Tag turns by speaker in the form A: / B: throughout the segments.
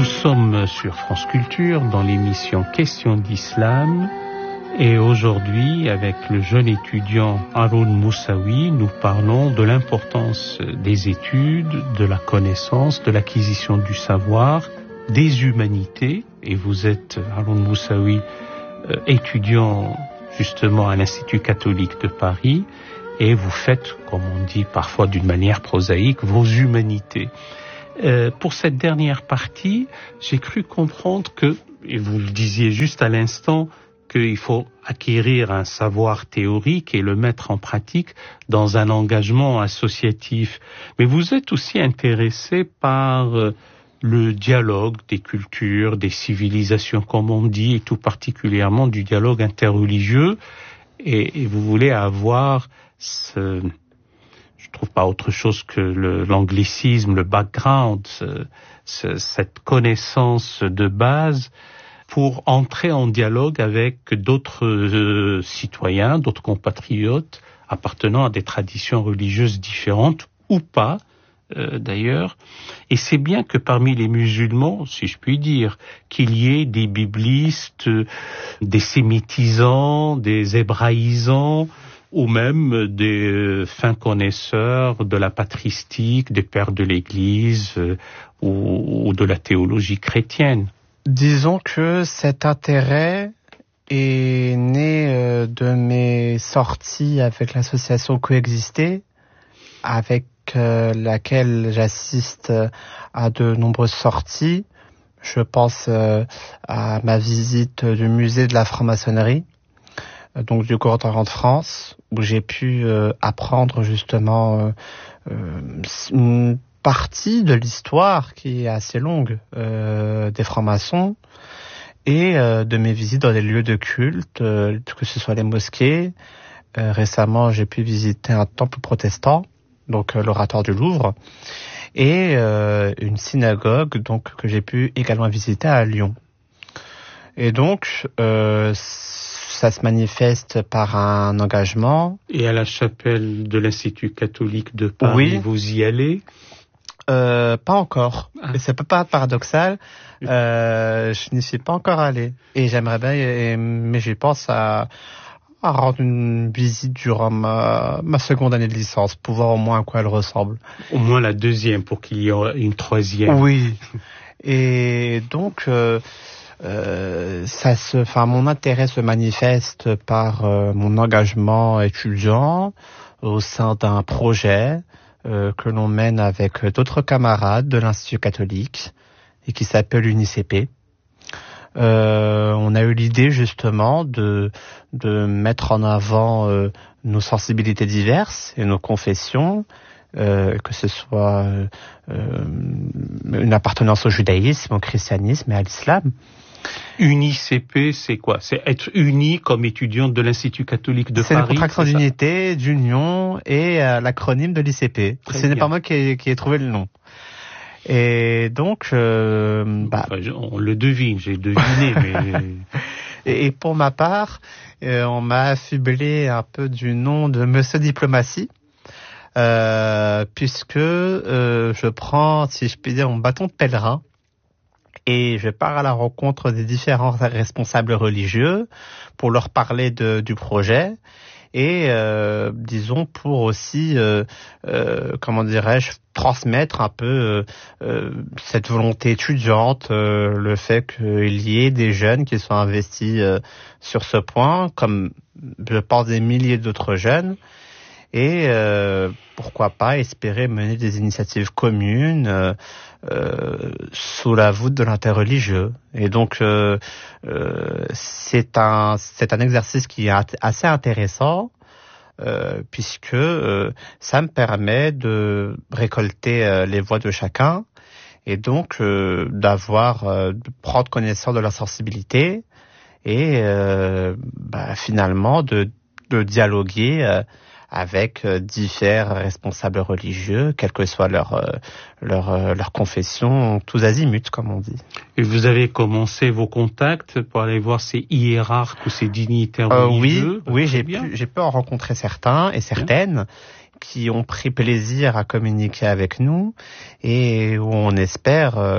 A: sommes sur France Culture dans l'émission Questions d'Islam et aujourd'hui avec le jeune étudiant Haroun Moussaoui, nous parlons de l'importance des études, de la connaissance, de l'acquisition du savoir, des humanités. Et vous êtes, Haroun Moussaoui, étudiant justement à l'Institut catholique de Paris et vous faites, comme on dit parfois d'une manière prosaïque, vos humanités. Pour cette dernière partie, j'ai cru comprendre que, et vous le disiez juste à l'instant, qu'il faut acquérir un savoir théorique et le mettre en pratique dans un engagement associatif. Mais vous êtes aussi intéressé par le dialogue des cultures, des civilisations, comme on dit, et tout particulièrement du dialogue interreligieux. Et vous voulez avoir je trouve pas autre chose que l'anglicisme, le background, cette connaissance de base pour entrer en dialogue avec d'autres citoyens, d'autres compatriotes appartenant à des traditions religieuses différentes ou pas d'ailleurs. Et c'est bien que parmi les musulmans, si je puis dire, qu'il y ait des biblistes, des sémitisants, des hébraïsants, ou même des fins connaisseurs de la patristique, des pères de l'Église ou de la théologie chrétienne.
B: Disons que cet intérêt est né de mes sorties avec l'association Coexister, avec laquelle j'assiste à de nombreuses sorties. Je pense à ma visite du musée de la franc-maçonnerie, donc du Coordonnation de France, où j'ai pu apprendre justement une partie de l'histoire qui est assez longue des francs-maçons et de mes visites dans des lieux de culte, que ce soit les mosquées. Récemment, j'ai pu visiter un temple protestant, donc l'Oratoire du Louvre, et une synagogue donc que j'ai pu également visiter à Lyon. Et donc ça se manifeste par un engagement.
A: Et à la chapelle de l'Institut catholique de Paris, oui. Vous y allez?
B: Pas encore. Ah. C'est pas paradoxal. Je n'y suis pas encore allé. Et j'aimerais bien, mais je pense à rendre une visite durant ma seconde année de licence, pour voir au moins à quoi elle ressemble.
A: Au moins la deuxième, pour qu'il y ait une troisième.
B: Oui. Et donc, mon intérêt se manifeste par mon engagement étudiant au sein d'un projet que l'on mène avec d'autres camarades de l'Institut catholique et qui s'appelle UNICP. On a eu l'idée justement de mettre en avant nos sensibilités diverses et nos confessions, que ce soit une appartenance au judaïsme, au christianisme et à l'islam.
A: UNICP, c'est quoi? C'est être uni comme étudiante de l'Institut catholique de Paris?
B: C'est la contraction d'unité, d'union et l'acronyme de l'ICP. Ce n'est pas moi qui ai trouvé le nom. Et donc,
A: on le devine, j'ai deviné, mais...
B: Et pour ma part, on m'a affublé un peu du nom de Monsieur Diplomatie, puisque je prends, si je puis dire, mon bâton de pèlerin, et je pars à la rencontre des différents responsables religieux pour leur parler du projet et disons pour aussi transmettre un peu cette volonté étudiante, le fait qu'il y ait des jeunes qui sont investis sur ce point, comme je pense des milliers d'autres jeunes, et pourquoi pas espérer mener des initiatives communes sous la voûte de l'interreligieux. Et donc c'est un exercice qui est assez intéressant puisque ça me permet de récolter les voix de chacun et donc de prendre connaissance de leur sensibilité et finalement de dialoguer avec divers responsables religieux, quelle que soit leur confession, tous azimuts, comme on dit.
A: Et vous avez commencé vos contacts pour aller voir ces hiérarques ou ces dignitaires religieux?
B: Oui, j'ai pu en rencontrer certains et certaines qui ont pris plaisir à communiquer avec nous et où on espère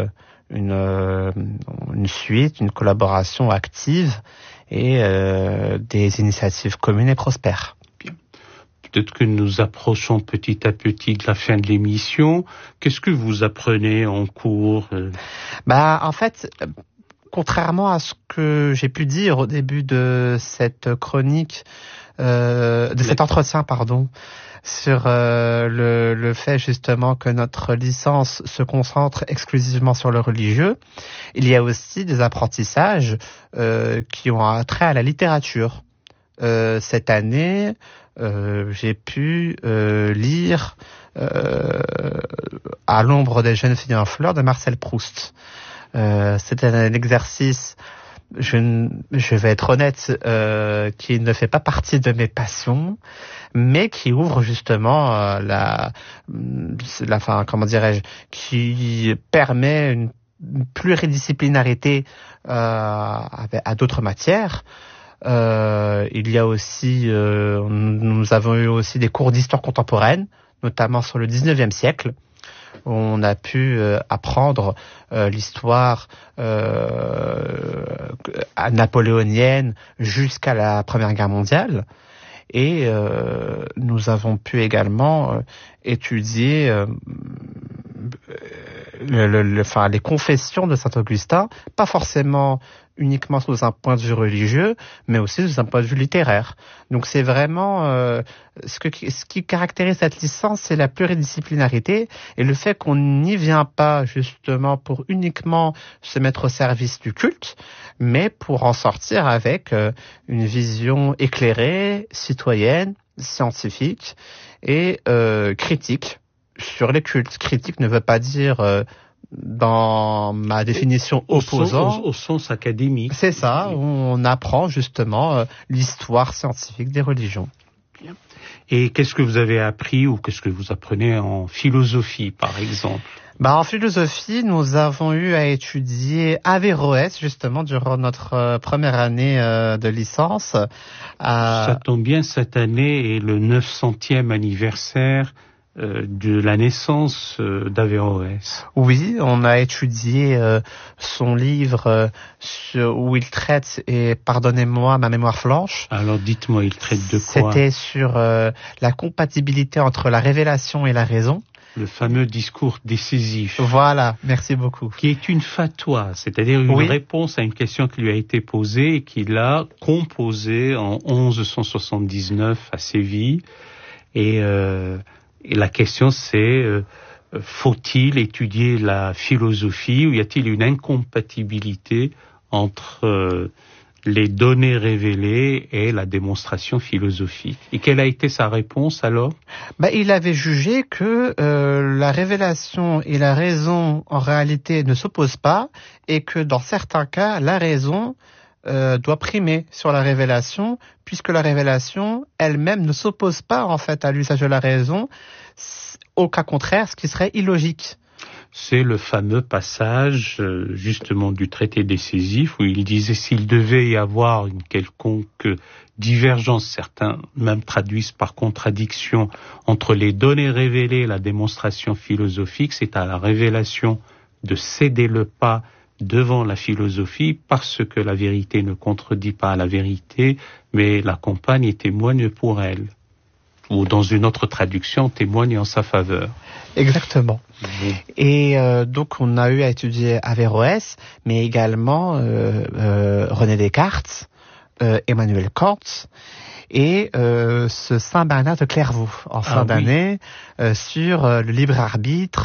B: une suite, une collaboration active et des initiatives communes et prospères.
A: Peut-être que nous approchons petit à petit de la fin de l'émission. Qu'est-ce que vous apprenez en cours?
B: En fait, contrairement à ce que j'ai pu dire au début de cette chronique, cet entretien, sur le fait justement que notre licence se concentre exclusivement sur le religieux, il y a aussi des apprentissages qui ont trait à la littérature. Cette année, j'ai pu lire À l'ombre des jeunes filles en fleurs de Marcel Proust. C'est un exercice, je vais être honnête, qui ne fait pas partie de mes passions, mais qui ouvre justement qui permet une pluridisciplinarité à d'autres matières. Il y a aussi, nous avons eu aussi des cours d'histoire contemporaine, notamment sur le 19e siècle. On a pu apprendre l'histoire napoléonienne jusqu'à la Première Guerre mondiale. Et nous avons pu également étudier les confessions de Saint-Augustin, pas forcément uniquement sous un point de vue religieux, mais aussi sous un point de vue littéraire. Donc c'est vraiment ce qui caractérise cette licence, c'est la pluridisciplinarité et le fait qu'on n'y vient pas justement pour uniquement se mettre au service du culte, mais pour en sortir avec une vision éclairée, citoyenne, scientifique et critique sur les cultes. Critique ne veut pas dire dans ma définition opposant
A: au sens académique.
B: C'est ça, on apprend justement l'histoire scientifique des religions.
A: Bien. Et qu'est-ce que vous avez appris ou qu'est-ce que vous apprenez en philosophie, par exemple?
B: En philosophie, nous avons eu à étudier Averroès, justement, durant notre première année de licence.
A: Ça tombe bien, cette année est le 900e anniversaire de la naissance d'Averroès.
B: Oui, on a étudié son livre où il traite, et pardonnez-moi ma mémoire flanche.
A: Alors dites-moi, il traite de quoi?
B: C'était sur la compatibilité entre la révélation et la raison.
A: Le fameux discours décisif.
B: Voilà, merci beaucoup.
A: Qui est une fatwa, c'est-à-dire une réponse à une question qui lui a été posée et qu'il a composée en 1179 à Séville. Et la question c'est, faut-il étudier la philosophie ou y a-t-il une incompatibilité entre les données révélées et la démonstration philosophique? Et quelle a été sa réponse alors?
B: Il avait jugé que la révélation et la raison en réalité ne s'opposent pas et que dans certains cas, la raison doit primer sur la révélation, puisque la révélation elle-même ne s'oppose pas en fait à l'usage de la raison, au cas contraire, ce qui serait illogique.
A: C'est le fameux passage justement du traité décisif où il disait s'il devait y avoir une quelconque divergence, certains même traduisent par contradiction, entre les données révélées et la démonstration philosophique, c'est à la révélation de céder le pas devant la philosophie parce que la vérité ne contredit pas la vérité, mais l'accompagne et témoigne pour elle. Ou dans une autre traduction, témoigne en sa faveur.
B: Exactement. Et donc on a eu à étudier Averroès, mais également René Descartes, Emmanuel Kant et ce Saint Bernard de Clairvaux en fin d'année sur le libre arbitre,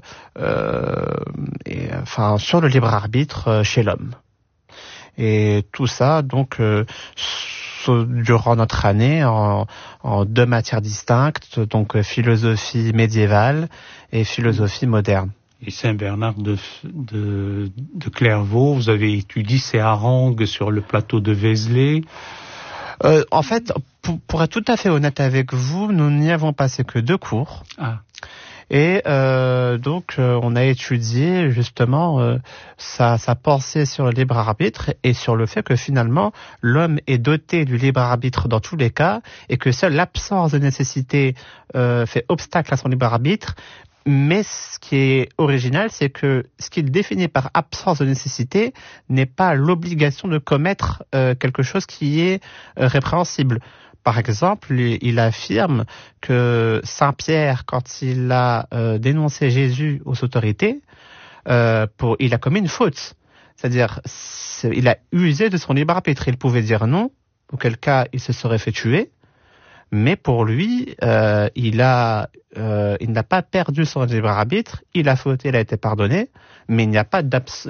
B: sur le libre arbitre chez l'homme. Et tout ça donc durant notre année en deux matières distinctes, donc philosophie médiévale et philosophie moderne.
A: Et Saint Bernard de Clairvaux, vous avez étudié ses harangues sur le plateau de Vézelay.
B: En fait, pour être tout à fait honnête avec vous, nous n'y avons passé que 2 cours.
A: Ah.
B: Et donc on a étudié justement sa pensée sur le libre arbitre et sur le fait que finalement l'homme est doté du libre arbitre dans tous les cas et que seule l'absence de nécessité fait obstacle à son libre arbitre, Mais ce qui est original, c'est que ce qu'il définit par absence de nécessité n'est pas l'obligation de commettre quelque chose qui est répréhensible. Par exemple, il affirme que Saint Pierre, quand il a dénoncé Jésus aux autorités, il a commis une faute. C'est-à-dire, il a usé de son libre arbitre. Il pouvait dire non, auquel cas il se serait fait tuer. Mais pour lui, il n'a pas perdu son libre arbitre. Il a fauté, il a été pardonné, mais il n'y a pas d'absence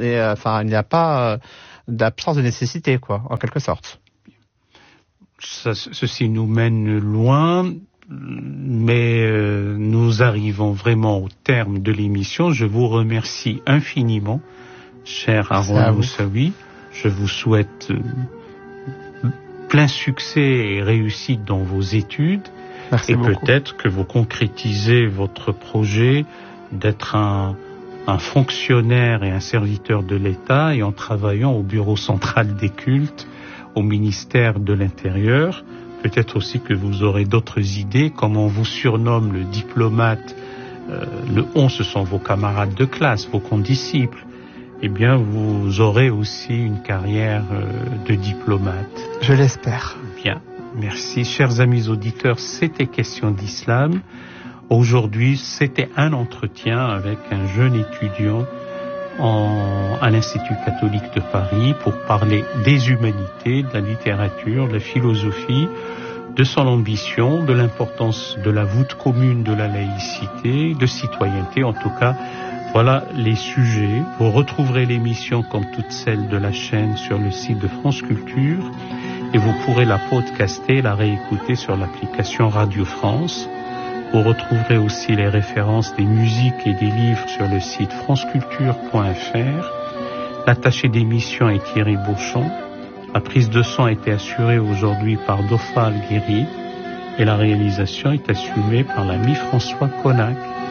B: de nécessité, quoi, en quelque sorte.
A: Ceci nous mène loin, mais nous arrivons vraiment au terme de l'émission. Je vous remercie infiniment, cher Haroun Moussaoui. Je vous souhaite plein succès et réussite dans vos études.
B: Merci
A: et
B: beaucoup.
A: Peut-être que vous concrétisez votre projet d'être un fonctionnaire et un serviteur de l'État, et en travaillant au bureau central des cultes, au ministère de l'Intérieur. Peut-être aussi que vous aurez d'autres idées, comme on vous surnomme le diplomate. Le on, ce sont vos camarades de classe, vos condisciples. Eh bien, vous aurez aussi une carrière de diplomate.
B: Je l'espère.
A: Bien, merci. Chers amis auditeurs, c'était Question d'Islam. Aujourd'hui, c'était un entretien avec un jeune étudiant à l'Institut catholique de Paris pour parler des humanités, de la littérature, de la philosophie, de son ambition, de l'importance de la voûte commune de la laïcité, de citoyenneté. En tout cas, voilà les sujets. Vous retrouverez l'émission comme toutes celles de la chaîne sur le site de France Culture, et vous pourrez la podcaster, la réécouter sur l'application Radio France. Vous retrouverez aussi les références des musiques et des livres sur le site franceculture.fr. L'attaché d'émission est Thierry Beauchamp. La prise de son a été assurée aujourd'hui par Dofal Guéry, et la réalisation est assumée par l'ami François Connac.